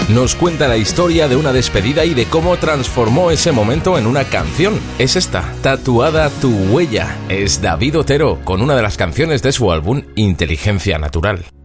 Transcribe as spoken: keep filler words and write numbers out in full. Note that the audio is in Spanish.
nos cuenta la historia de una despedida y de cómo transformó ese momento en una canción. Es esta, Tatuada tu huella. Es David Otero con una de las canciones de su álbum Inteligencia Natural.